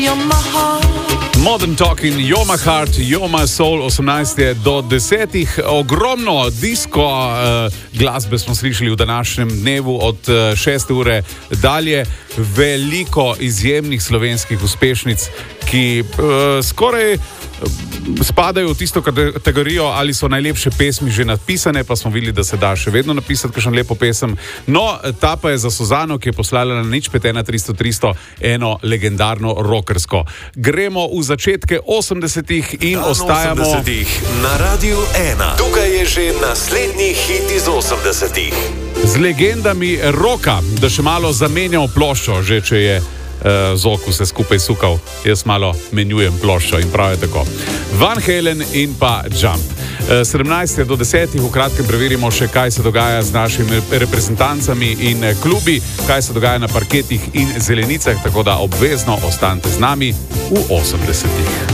Modern Talking, You're My Heart, You're My Soul, 18 do 10. Ogromno disko glasbe smo slišali v današnjem dnevu od 6. ure dalje. Veliko izjemnih slovenskih uspešnic, ki skoraj spadajo v tisto kategorijo, ali so najlepše pesmi že napisane, pa smo videli, da se da še vedno napisati kakšno lepo pesem. No, ta pa je za Suzano, ki je poslala na 051 eno legendarno rockersko. Gremo v začetke 80-ih in ostajamo 80-ih na Radiu 1. Tukaj je že naslednji hit iz 80-ih. Z legendami roka, da še malo zamenjamo ploščo, že če je Zok vse skupaj sukal. Jaz malo menjujem ploščo in prav je tako. Van Halen in pa Jump. 17 do 10. v kratkem preverimo še, kaj se dogaja z našimi reprezentancami in klubi, kaj se dogaja na parketih in zelenicah, tako da obvezno ostanite z nami v 80-ih.